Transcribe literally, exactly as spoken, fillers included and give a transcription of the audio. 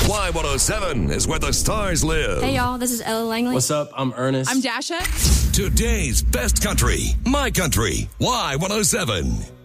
Y one oh seven is where the stars live. Hey, y'all, this is Ella Langley. What's up? I'm Ernest. I'm Dasha. Today's best country, My Country, Y one oh seven.